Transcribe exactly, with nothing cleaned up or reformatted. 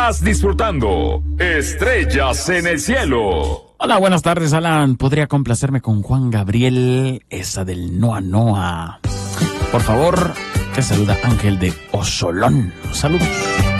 Estás disfrutando Estrellas en el Cielo. Hola, buenas tardes, Alan. ¿Podría complacerme con Juan Gabriel? Esa del Noa Noa. Por favor, te saluda Ángel de Osolón. Saludos.